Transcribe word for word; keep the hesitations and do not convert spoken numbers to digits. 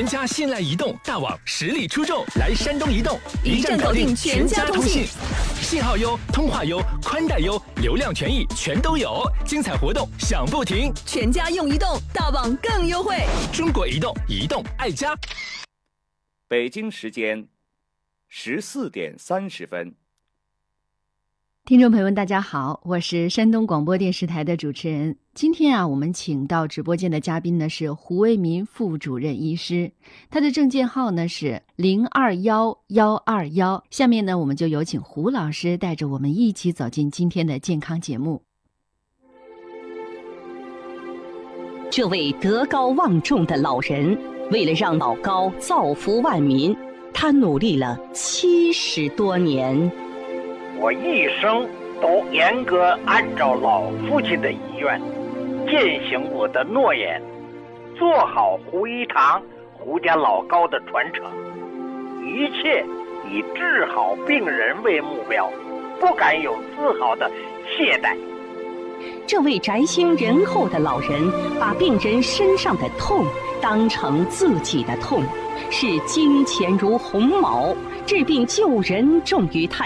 家信赖移动大网实力出众，来山东移动， 一站搞定全家通信， 信号优，通话优，宽带优，流量权益全都有，精彩活动享不停。 全家用移动，大网更优惠。 中国移动，移动爱家。 北京时间十四点三十分。 听众朋友们大家好，我是山东广播电视台的主持人。今天啊，我们请到直播间的嘉宾呢是胡为民副主任医师，他的证件号呢是零二幺幺二幺。下面呢，我们就有请胡老师带着我们一起走进今天的健康节目。 这位德高望重的老人，为了让老高造福万民，他努力了七十多年。 我一生都严格按照老父亲的遗愿践行我的诺言，做好胡一堂胡家老高的传承，一切以治好病人为目标，不敢有丝毫的懈怠。 这位宅心仁厚的老人，把病人身上的痛当成自己的痛，视金钱如鸿毛，治病救人重于太